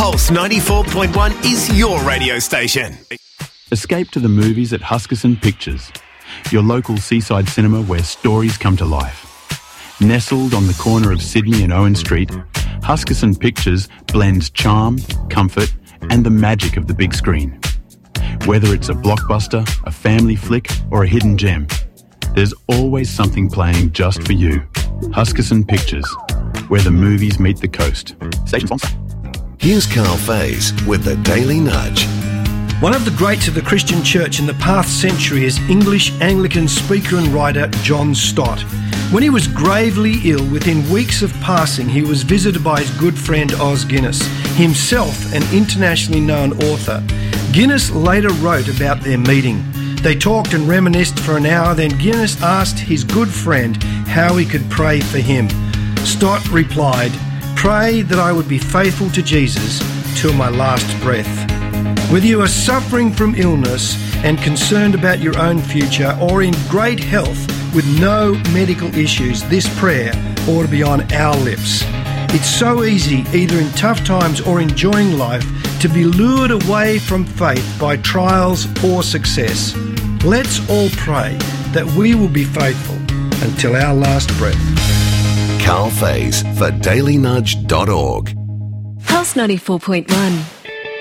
Pulse 94.1 is your radio station. Escape to the movies at Huskisson Pictures, your local seaside cinema where stories come to life. Nestled on the corner of Sydney and Owen Street, Huskisson Pictures blends charm, comfort and the magic of the big screen. Whether it's a blockbuster, a family flick or a hidden gem, there's always something playing just for you. Huskisson Pictures, where the movies meet the coast. Station sponsor. Here's Carl Faze with the Daily Nudge. One of the greats of the Christian church in the past century is English Anglican speaker and writer John Stott. When he was gravely ill, within weeks of passing, he was visited by his good friend Os Guinness, himself an internationally known author. Guinness later wrote about their meeting. They talked and reminisced for an hour, then Guinness asked his good friend how he could pray for him. Stott replied, "Pray that I would be faithful to Jesus till my last breath." Whether you are suffering from illness and concerned about your own future, or in great health with no medical issues, this prayer ought to be on our lips. It's so easy, either in tough times or enjoying life, to be lured away from faith by trials or success. Let's all pray that we will be faithful until our last breath. Carl Faze for dailynudge.org. Pulse 94.1.